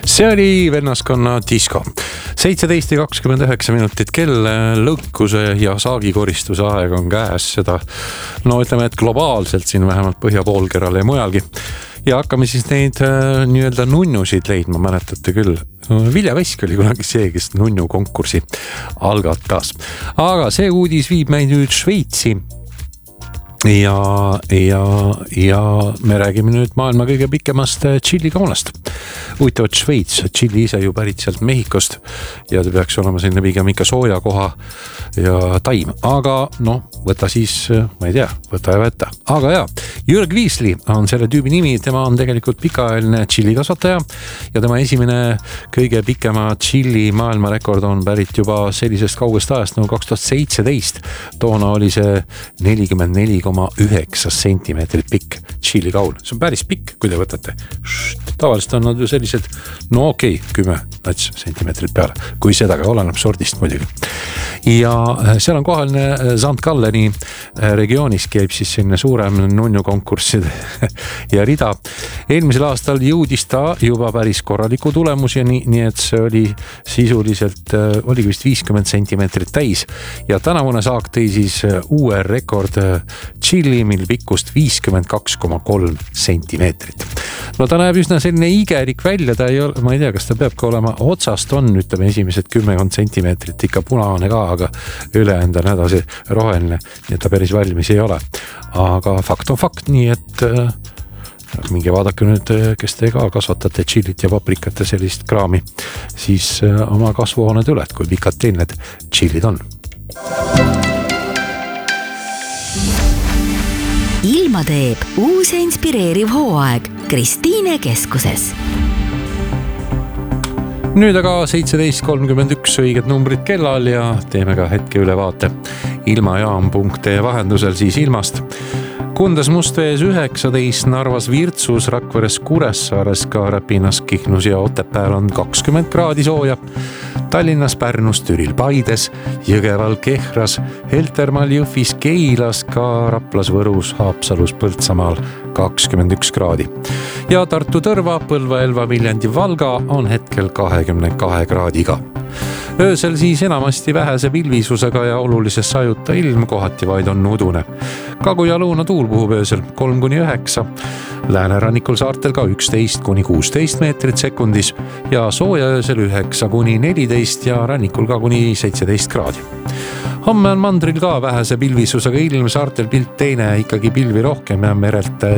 See oli vennaskonna disko. 17:29 kell, lõkkuse ja saagikoristuse aeg on käes, seda ütleme, et globaalselt siin vähemalt põhjapoolkeral ja mujalgi. Ja hakkame siis neid nii-öelda nunnusid leidma, mäletate küll. Vilja Vesk oli kunagi see, kes nunnu konkursi algatas. Aga see uudis viib meid nüüd Šveitsi. Ja me räägime nüüd maailma kõige pikemast tšillikaunast. Huvitavat Šveits, tšilli ise ju pärit sealt Mehhikost ja ta peaks olema selline pigem ikka sooja koha ja taim. Aga võta siis, ma ei tea, võta ja võtta. Aga jaa, Jürg Viisli on selle tüübi nimi, tema on tegelikult pikaajaline tšillikasvataja ja tema esimene kõige pikema tšilli maailmarekord on pärit juba sellisest kaugest ajast 2017. Toona oli see 44,9 sentimeetrit pikk tšillikaul. See on päris pikk, kui te võtate. Tavaliselt on nad ju sellised, 10 sentimeetrit peale, kui seda ka oleneb sordist muidugi. Ja seal on kohaline Zandkalleni regioonis käib siis selline suurem nunnu konkursside ja rida. Eelmisel aastal jõudis ta juba päris korraliku tulemusi, nii et see oli sisuliselt, oligi vist 50 sentimeetrit täis ja tänavune saak tõi siis uue rekord tšilli, mil pikkust 52,3 sentimeetrit. Ta näeb üsna selline igerik välja, ta ei ole, ma ei tea, kas ta peab ka olema, otsast on, ütleme, esimesed 10 sentimeetrit ikka punane ka, aga ülejäänud on edasi roheline, nii et ta päris valmis ei ole. Aga fakt on fakt, nii et minge vaadake nüüd, kes te ka kasvatate tšillit ja paprikat ja sellist kraami, siis oma kasvuhooned üle, kui pikad teil need tšillid on. Ilma teeb uus ja inspireeriv hooaeg Kristiine keskuses. Nüüd aga 17:31 õiged numbrid kellal ja teeme ka hetke ülevaate ilmajaam.ee vahendusel siis ilmast. Kundas Mustvees 19, Narvas Virtsus, Rakveres Kuressaares, ka Räpinas, Kihnus ja Otepääl on 20 kraadi sooja. Tallinnas, Pärnus, Türil, Paides, Jõgeval, Kehras, Heltermaal, Jõhvis, Keilas, ka Raplas, Võrus, Haapsalus, Põltsamaal 21 kraadi. Ja Tartu, Tõrva, Põlva, Elva, Viljandi, Valga on hetkel 22 kraadiga. Öösel siis enamasti vähese pilvisusega ja olulises sajuta ilm, kohati vaid on udune. Kagu- ja lõuna tuul puhub öösel 3-9, Läänerannikul saartel ka 11-16 meetrit sekundis ja sooja öösel 9-14 ja rannikul ka kuni 17 kraadi. Homme on mandril ka vähese pilvisusega ilm, saartel pilt teine, ikkagi pilvi rohkem ja merelt